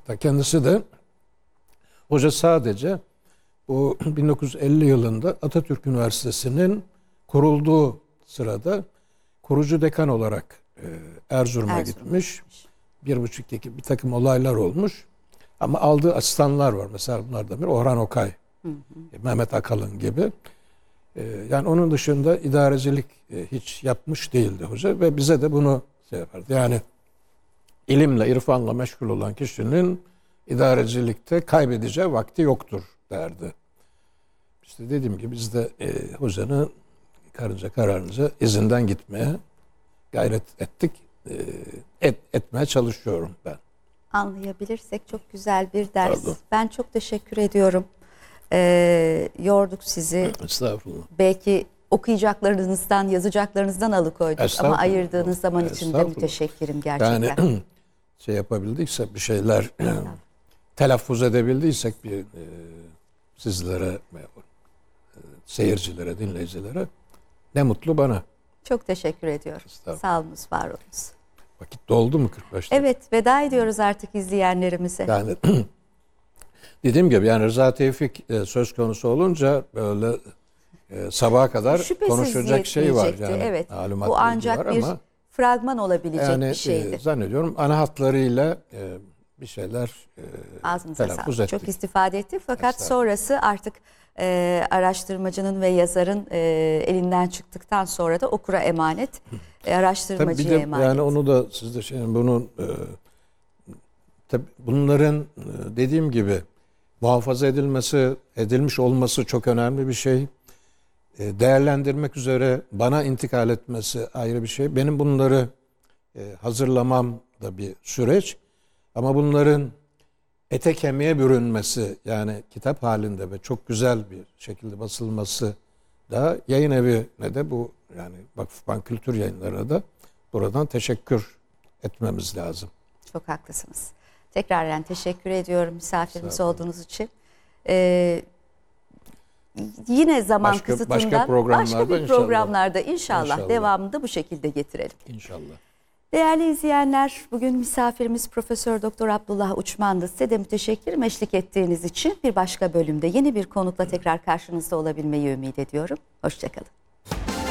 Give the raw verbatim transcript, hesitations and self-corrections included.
Hatta kendisi de hoca sadece bu bin dokuz yüz elli yılında Atatürk Üniversitesi'nin kurulduğu sırada kurucu dekan olarak e, Erzurum'a Erzurum. gitmiş. Bir buçuk iki bir takım olaylar olmuş. Ama aldığı asistanlar var. Mesela bunlardan biri Orhan Okay, hı hı. Mehmet Akalın gibi. E, yani onun dışında idarecilik e, hiç yapmış değildi hoca ve bize de bunu şey yapardı. Yani ilimle, irfanla meşgul olan kişinin idarecilikte kaybedeceği vakti yoktur derdi. İşte dediğim gibi biz de e, hocanın karınca kararınca izinden gitmeye gayret ettik. E, et, etmeye çalışıyorum ben. Anlayabilirsek çok güzel bir ders. Pardon. Ben çok teşekkür ediyorum. Ee, yorduk sizi. Estağfurullah. Belki okuyacaklarınızdan, yazacaklarınızdan alıkoyduk ama ayırdığınız zaman için de müteşekkirim gerçekten. Yani şey yapabildiyse bir şeyler telaffuz edebildiysek bir e, sizlere, e, seyircilere, dinleyicilere ne mutlu bana. Çok teşekkür ediyorum. Sağ olunuz, var olunuz. Vakit doldu mu kırk beş dakika? Evet, veda ediyoruz artık izleyenlerimize. Yani dediğim gibi yani Rıza Tevfik e, söz konusu olunca böyle e, sabaha kadar Şüphesiz konuşacak şey var. Yani, evet. malumat Bu ancak var bir ama fragman olabilecek yani, bir şeydi. E, zannediyorum ana hatlarıyla e, bir şeyler e, Ağzınıza telaffuz sağlık. ettik. Çok istifade ettik fakat sonrası artık e, araştırmacının ve yazarın e, elinden çıktıktan sonra da okura emanet, e, araştırmacıya tabii bir de, emanet. yani onu da siz de şey, bunun e, tabii bunların e, dediğim gibi muhafaza edilmesi, edilmiş olması çok önemli bir şey. E, değerlendirmek üzere bana intikal etmesi ayrı bir şey. Benim bunları e, hazırlamam da bir süreç. Ama bunların ete kemiğe bürünmesi, yani kitap halinde ve çok güzel bir şekilde basılması da yayın evine de bu, yani Vakıfbank Kültür Yayınları'na da buradan teşekkür etmemiz lazım. Çok haklısınız. Tekrardan teşekkür ediyorum misafirimiz olduğunuz için. Ee, yine zaman başka, kısıtından başka, programlarda başka bir inşallah. programlarda inşallah, inşallah devamını da bu şekilde getirelim. İnşallah. Değerli izleyenler, bugün misafirimiz Profesör Doktor Abdullah Uçman'dı. Size de müteşekkirim eşlik ettiğiniz için. Bir başka bölümde yeni bir konukla tekrar karşınızda olabilmeyi ümit ediyorum. Hoşça kalın.